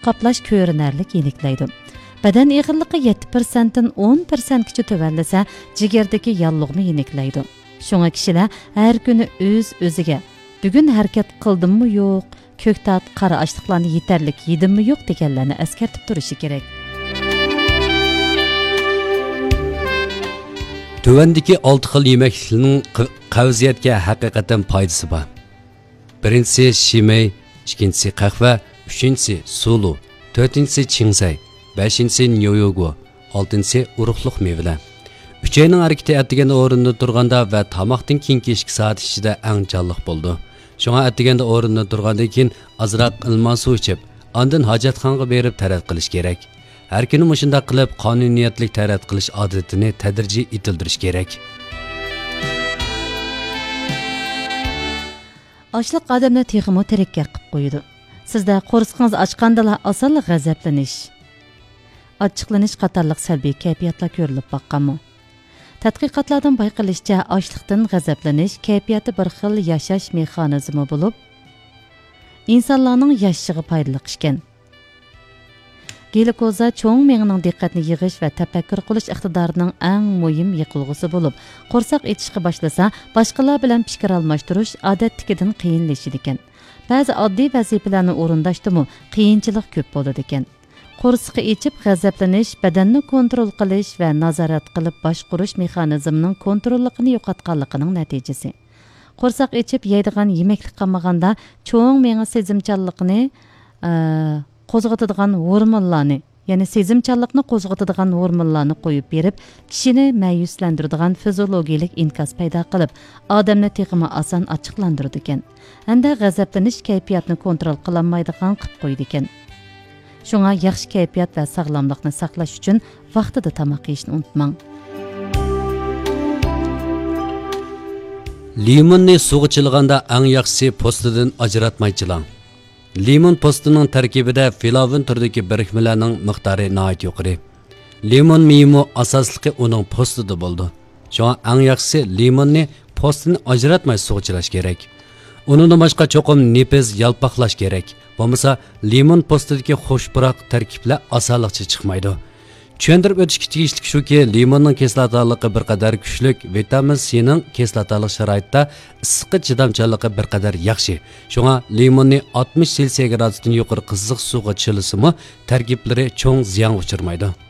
qaplash ko'rinarlik yeniklaydi. Badan eg'irligi 7%dan 10%gacha tövənləsə, jigerdagi yalluqni yeniklaydi. Şuna kishilar har kuni o'z-o'ziga bugun harakat qildimmi yo'q, ko'ktat, qora ochliqlarni yetarlik yedimmi yo'q deganlarni eskartib turishi kerak. Tövəndəki 6 xil yeməklikning qavziyatga haqiqatan foydasi bor. Birinchisi shimay, ikkinchisi qahva, uchinchisi sulu, to'rtinchisi chingsay, beshinchisi nyoyogo, oltinchisi urug'liq mevalar. Uchayning harakati atdiganda o'rinda turganda va tomoqdan keyingi 2 soat ichida eng jonliq bo'ldi. Shunga atdiganda o'rinda turgandan keyin azroq ilma suv ichib, ondan hojatxonaga berib tarat qilish kerak. Har kuni mushunda qilib qonuniyatlik tarat qilish odatini tadrijiy etildirish kerak. Ochliq odamni texmo tirakkar qilib qo'ydi. Sizda qo'rsqingiz ochqandala osonlik g'azablanish, ochiqlanish qatorliq salbiy kayfiyatlar ko'rilib boqqanmi? Tadqiqotlardan bayqalishicha, ochliqdan g'azablanish kayfiyati bir xil yashash mexanizmi bo'lib, insonlarning yashashiga foydali ekan. Glikoza cho'ng miyaning diqqatni yig'ish va tafakkur qilish iqtidorining eng muhim yiqilg'usi bo'lib, qo'rsoq etishga boshlasa, boshqalar bilan fikr almashtirish odatdagidan qiyinlashadi ekan. Ba'zi oddiy vazifalarni o'rindashdimi, qiyinchilik ko'p bo'ladi ekan. Qo'rsoqni ichib g'azablanish badanni kontrol qilish va nazorat qilib boshqarish mexanizmining kontrolligini yo'qotganligining natijasi. Qo'rsoq ichib yeydigan yemeklik qolmaganda cho'ng miya sezimchanligini qo'zg'atadigan hormonlarni, ya'ni sezimchanlikni qo'zg'atadigan hormonlarni qo'yib berib, kishini ma'yuslantiradigan fiziologik inkas paydo qilib, odamni texmi oson ochiqlantiradi ekan. Hamda g'azablanish kayfiyatni kontrol qilinmaydigan qilib qo'ydi ekan. Shunga yaxshi kayfiyat va sog'lomlikni saqlash uchun vaqtida tomoq yeyishni unutmang. Limonni suvga chilganda eng yaxshisi postidan ajratmay chilang. Limon postining tarkibida filavin turidagi birikmalarning miqdori nihoyat yuqori. Limon meyimi asosligi uning postida bo'ldi. Shunga eng yaxshisi limonni postini ajratmay suvga chilash kerak. Undan boshqa cho'qim nepiz yalpoqlash kerak. Bo'lmasa limon postidagi xushpuroq tarkiblar osonlikcha chiqmaydi. Tushuntirib o'tishga tegishli shuki, limonning kislotaligi bir qadar kuchli, vitamin C ning kislotalik sharoitda issiqqa chidamchanligi bir qadar yaxshi. Shunga limonni 60 selsiy gradusdan yuqori qiziq suvga chilisimi tarkiblari cho'ng ziyon uchirmaydi.